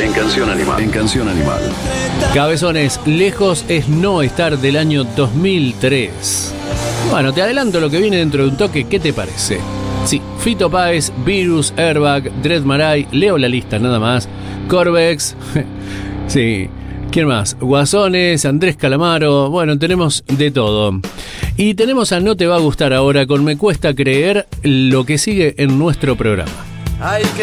En Canción Animal. En Canción Animal. Cabezones, lejos es no estar del año 2003. Bueno, te adelanto lo que viene dentro de un toque, ¿qué te parece? Sí, Fito Páez, Virus, Airbag, Dread Marai, leo la lista nada más, Corvex, sí, ¿quién más? Guasones, Andrés Calamaro, bueno, tenemos de todo. Y tenemos a No Te Va a Gustar ahora con Me Cuesta Creer, lo que sigue en nuestro programa.